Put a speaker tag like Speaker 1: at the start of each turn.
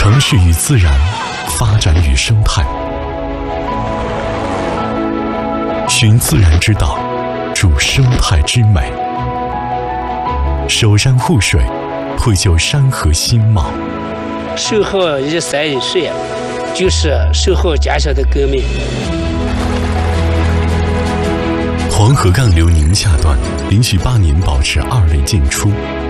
Speaker 1: 城市与自然，发展与生态，寻自然之道，筑生态之美。守山护水，绘就山河新貌。
Speaker 2: 售后131岁，就是售后减少的革命。
Speaker 1: 黄河干流宁夏段连续8年保持2类进出。